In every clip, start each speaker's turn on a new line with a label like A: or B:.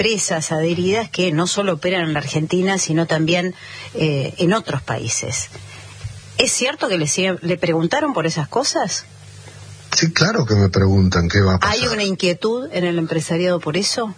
A: empresas adheridas que no solo operan en la Argentina, sino también en otros países. ¿Es cierto que le preguntaron por esas cosas?
B: Sí, claro que me preguntan qué va a pasar.
A: ¿Hay una inquietud en el empresariado por eso?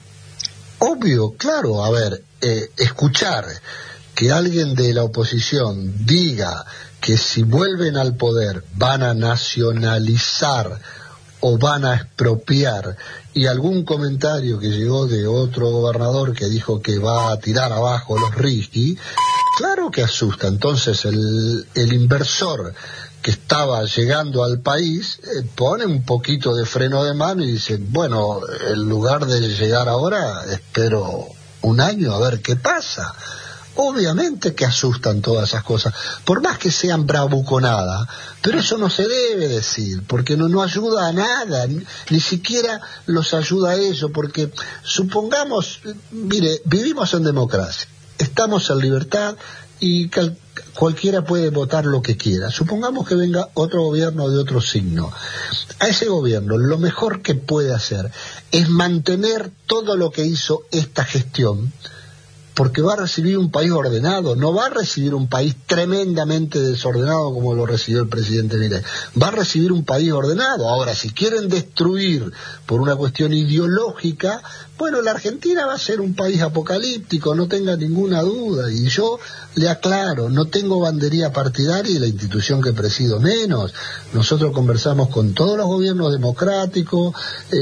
B: Obvio, claro. A ver, escuchar que alguien de la oposición diga que si vuelven al poder van a nacionalizar o van a expropiar, y algún comentario que llegó de otro gobernador que dijo que va a tirar abajo los Risky, claro que asusta. Entonces el inversor que estaba llegando al país pone un poquito de freno de mano y dice, bueno, en lugar de llegar ahora, espero un año a ver qué pasa. Obviamente que asustan todas esas cosas, por más que sean bravuconada, pero eso no se debe decir, porque no ayuda a nada, ni siquiera los ayuda a eso, porque supongamos, mire, vivimos en democracia, estamos en libertad y cualquiera puede votar lo que quiera. Supongamos que venga otro gobierno de otro signo. A ese gobierno lo mejor que puede hacer es mantener todo lo que hizo esta gestión, porque va a recibir un país ordenado, no va a recibir un país tremendamente desordenado como lo recibió el presidente Milei, va a recibir un país ordenado. Ahora, si quieren destruir por una cuestión ideológica, bueno, la Argentina va a ser un país apocalíptico, no tenga ninguna duda, y yo le aclaro, no tengo bandería partidaria y la institución que presido menos. Nosotros conversamos con todos los gobiernos democráticos,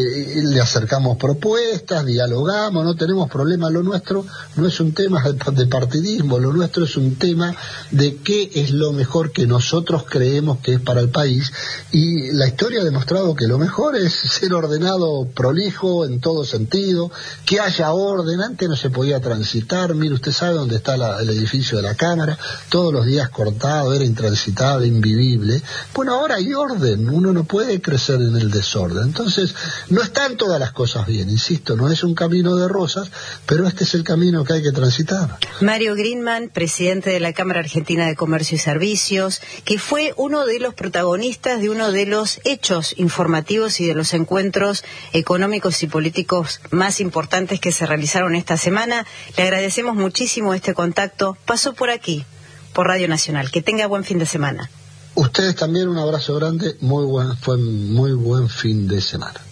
B: le acercamos propuestas, dialogamos, no tenemos problema. Lo nuestro no es un tema de partidismo, lo nuestro es un tema de qué es lo mejor que nosotros creemos que es para el país, y la historia ha demostrado que lo mejor es ser ordenado, prolijo en todo sentido, que haya orden. Antes no se podía transitar, mire, usted sabe dónde está el edificio de la Cámara, todos los días cortado, era intransitable, invivible. Bueno, ahora hay orden, uno no puede crecer en el desorden. Entonces, no están todas las cosas bien, insisto, no es un camino de rosas, pero este es el camino que hay que transitar.
A: Mario Greenman, presidente de la Cámara Argentina de Comercio y Servicios, que fue uno de los protagonistas de uno de los hechos informativos y de los encuentros económicos y políticos más importantes que se realizaron esta semana. Le agradecemos muchísimo este contacto. Pasó por aquí, por Radio Nacional. Que tenga buen fin de semana.
B: Ustedes también, un abrazo grande, fue muy buen fin de semana.